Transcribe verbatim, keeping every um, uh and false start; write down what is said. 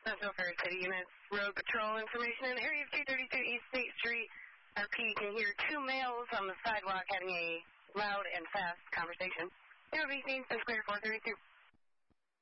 Central Fair City units, road patrol information in area of two thirty-two East State Street. R P can hear two males on the sidewalk having a loud and fast conversation. zero eighteen, Central Fair four thirty-two.